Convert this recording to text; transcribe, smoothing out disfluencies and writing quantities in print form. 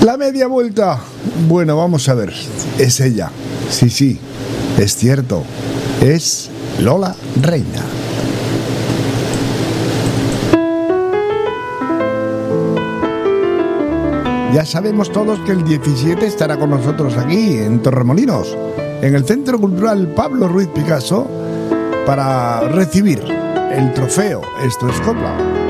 La media vuelta. Bueno, vamos a ver. Es ella. Sí, es cierto. Es Lola Reina. Ya sabemos todos que el 17 estará con nosotros aquí en Torremolinos, en el Centro Cultural Pablo Ruiz Picasso, para recibir el trofeo Esto es Copla.